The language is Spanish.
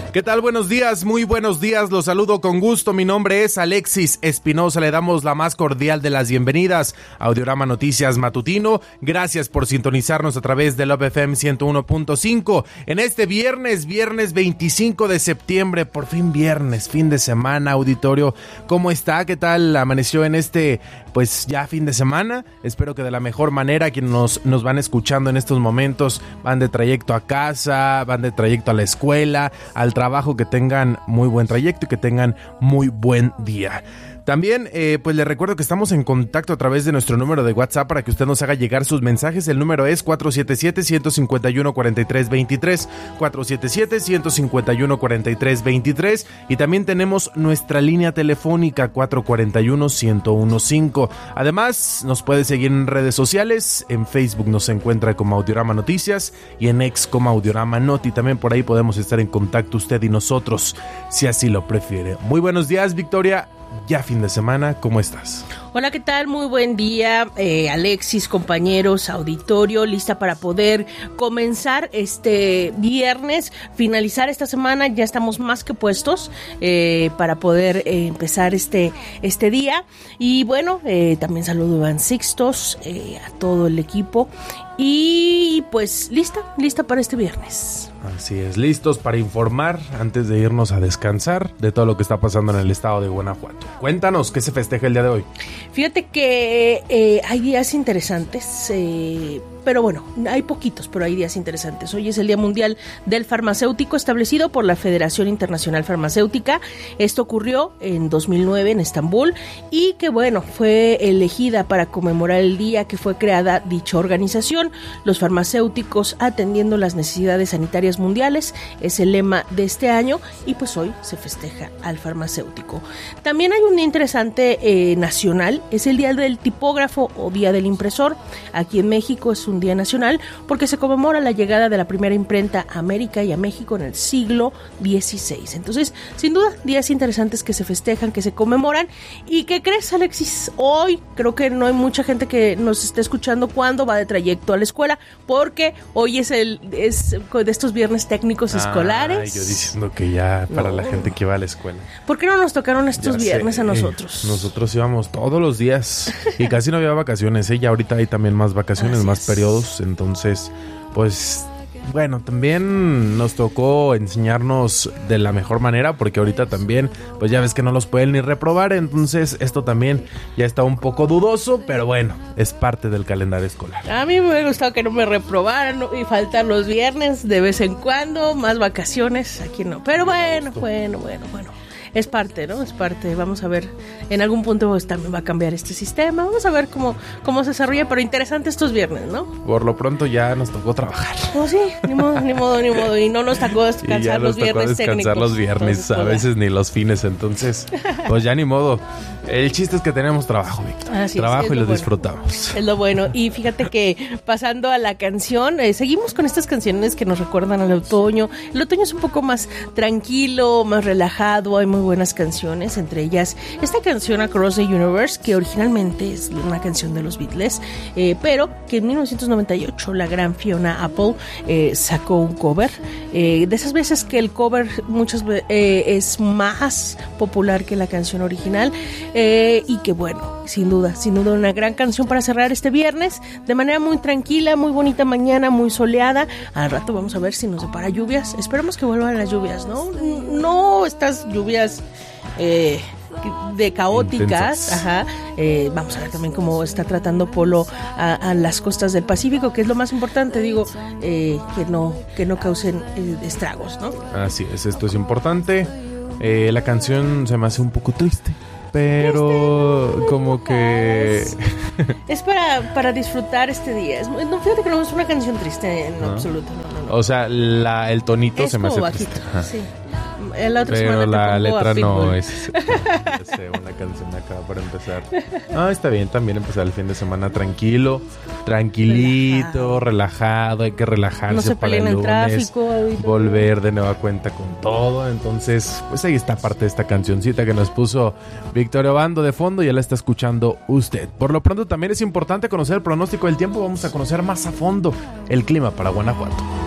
¿Qué tal? Buenos días, muy buenos días, los saludo con gusto, mi nombre es Alexis Espinosa, le damos la más cordial de las bienvenidas a Audiorama Noticias Matutino, gracias por sintonizarnos a través de Love FM 101.5, en este viernes 25 de septiembre, por fin viernes, fin de semana, auditorio, ¿cómo está? ¿Qué tal amaneció en este, pues ya fin de semana? Espero que de la mejor manera, quienes nos van escuchando en estos momentos, van de trayecto a casa, van de trayecto a la escuela, al trabajo, que tengan muy buen trayecto y que tengan muy buen día. También, pues les recuerdo que estamos en contacto a través de nuestro número de WhatsApp para que usted nos haga llegar sus mensajes. El número es 477-151-4323, 477-151-4323, y también tenemos nuestra línea telefónica 441-1015. Además, nos puede seguir en redes sociales. En Facebook nos encuentra como Audiorama Noticias y en X como Audiorama Noti. También por ahí podemos estar en contacto usted y nosotros, si así lo prefiere. Muy buenos días, Victoria. Ya fin de semana, ¿cómo estás? Hola, ¿qué tal? Muy buen día, Alexis, compañeros, auditorio, lista para poder comenzar este viernes, finalizar esta semana. Ya estamos más que puestos para poder empezar este día. Y bueno, también saludo a Iván Sixtos, a todo el equipo. Y pues lista para este viernes. Así es, listos para informar antes de irnos a descansar de todo lo que está pasando en el estado de Guanajuato. Cuéntanos, ¿qué se festeja el día de hoy? Fíjate que hay días interesantes, pero bueno, hay poquitos, pero hay días interesantes. Hoy es el Día Mundial del Farmacéutico, establecido por la Federación Internacional Farmacéutica. Esto ocurrió en 2009 en Estambul y que bueno, fue elegida para conmemorar el día que fue creada dicha organización. Los farmacéuticos atendiendo las necesidades sanitarias mundiales es el lema de este año, y pues hoy se festeja al farmacéutico. También hay un día interesante nacional, es el Día del Tipógrafo o Día del Impresor. Aquí en México es un día nacional porque se conmemora la llegada de la primera imprenta a América y a México en el siglo XVI. Entonces, sin duda, días interesantes que se festejan, que se conmemoran. ¿Y qué crees, Alexis? Hoy creo que no hay mucha gente que nos esté escuchando cuando va de trayecto a la escuela, porque hoy es de estos viernes técnicos escolares. Yo diciendo que ya para la gente que va a la escuela. ¿Por qué no nos tocaron estos viernes a nosotros? Nosotros íbamos todos los días y casi no había vacaciones, ya ahorita hay también más vacaciones, Así más es. periodos, entonces pues bueno, también nos tocó enseñarnos de la mejor manera, porque ahorita también pues ya ves que no los pueden ni reprobar, entonces esto también ya está un poco dudoso, pero bueno, es parte del calendario escolar. A mí me hubiera gustado que no me reprobaran y faltar los viernes de vez en cuando, más vacaciones, aquí no, pero bueno. Es parte, ¿no? Es parte. Vamos a ver, en algún punto pues, también va a cambiar este sistema. Vamos a ver cómo se desarrolla, pero interesante estos viernes, ¿no? Por lo pronto ya nos tocó trabajar. Oh, sí, ni modo. Y no nos tocó descansar los viernes técnicos. Los viernes, a veces ni los fines, entonces, pues ya ni modo. El chiste es que tenemos trabajo, Víctor. Trabajo y lo disfrutamos. Es lo bueno. Y fíjate que pasando a la canción, seguimos con estas canciones que nos recuerdan al otoño. El otoño es un poco más tranquilo, más relajado, hay muy buenas canciones, entre ellas esta canción Across the Universe, que originalmente es una canción de los Beatles, pero que en 1998 la gran Fiona Apple sacó un cover, de esas veces que el cover muchas veces es más popular que la canción original, y que bueno, sin duda una gran canción para cerrar este viernes de manera muy tranquila, muy bonita mañana, muy soleada. Al rato vamos a ver si nos depara lluvias, esperemos que vuelvan las lluvias, no estas lluvias de caóticas. Ajá. Vamos a ver también cómo está tratando Polo a las costas del Pacífico, que es lo más importante, que no causen estragos, ¿no? Así es, esto es importante. La canción se me hace un poco triste, pero como que es para disfrutar este día. No, fíjate que no es una canción triste en absoluto, no. O sea, el tonito es se me hace bajito, triste. sí. La otra pero la letra no es una canción acá para empezar. Está bien también empezar el fin de semana tranquilito, relajado, hay que relajarse, no se para el lunes, tráfico, volver de nueva cuenta con todo. Entonces, pues ahí está parte de esta cancioncita que nos puso Victoria Obando de fondo, ya la está escuchando usted. Por lo pronto también es importante conocer el pronóstico del tiempo, vamos a conocer más a fondo el clima para Guanajuato.